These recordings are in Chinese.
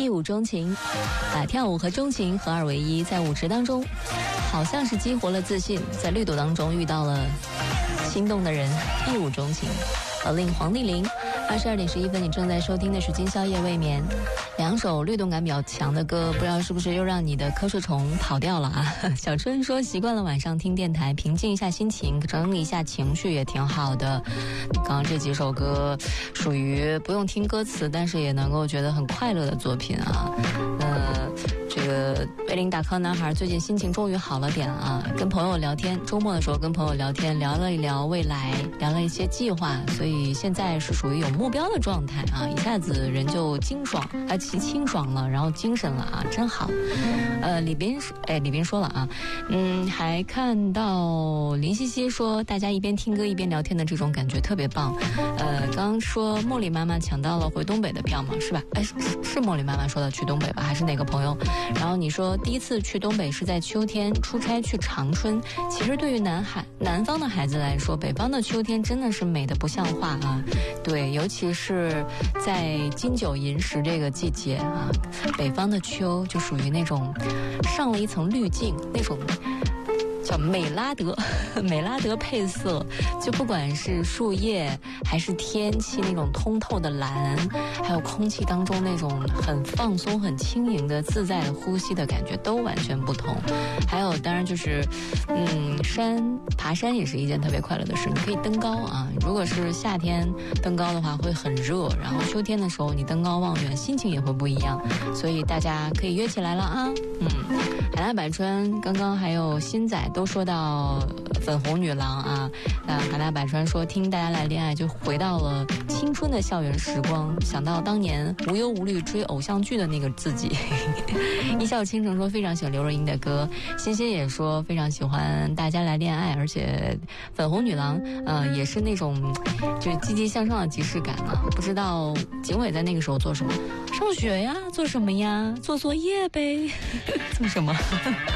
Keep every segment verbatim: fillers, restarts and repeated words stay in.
一舞钟情，啊，跳舞和钟情合二为一，在舞池当中，好像是激活了自信，在绿岛当中遇到了心动的人，一舞钟情。呃，令黄丽玲，二十二点十一分，你正在收听的是今宵夜未眠，两首律动感比较强的歌，不知道是不是又让你的瞌睡虫跑掉了啊？小春说习惯了晚上听电台，平静一下心情，整理一下情绪也挺好的。刚刚这几首歌属于不用听歌词，但是也能够觉得很快乐的作品啊。呃。这个贝林达康男孩最近心情终于好了点啊，跟朋友聊天，周末的时候跟朋友聊天，聊了一聊未来，聊了一些计划，所以现在是属于有目标的状态啊，一下子人就精爽啊，其清爽了，然后精神了啊，真好。呃，李斌哎，李斌说了啊，嗯，还看到林西西说大家一边听歌一边聊天的这种感觉特别棒。呃，刚刚说茉莉妈妈抢到了回东北的票吗？是吧？哎，是是茉莉妈妈说的去东北吧？还是哪个朋友？然后你说第一次去东北是在秋天出差去长春，其实对于南海南方的孩子来说，北方的秋天真的是美得不像话啊。对，尤其是在金九银十这个季节啊，北方的秋就属于那种上了一层滤镜，那种叫美拉德美拉德配色，就不管是树叶还是天气那种通透的蓝，还有空气当中那种很放松很轻盈的自在的呼吸的感觉都完全不同。还有当然就是嗯，山爬山也是一件特别快乐的事，你可以登高啊，如果是夏天登高的话会很热，然后秋天的时候你登高望远心情也会不一样，所以大家可以约起来了啊。嗯，海纳百川刚刚还有新仔都说到粉红女郎啊，那海纳百川说听大家来恋爱就回到了青春的校园时光，想到当年无忧无虑追偶像剧的那个自己。一笑倾城说非常喜欢刘若英的歌，欣欣也说非常喜欢大家来恋爱，而且粉红女郎呃也是那种就是积极向上的即视感啊。不知道景伟在那个时候做什么？上学呀？做什么呀？做作业呗。做什么？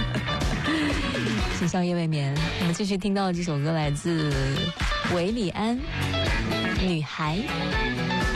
今宵夜未眠，我们继续听到的这首歌来自韦礼安，女孩。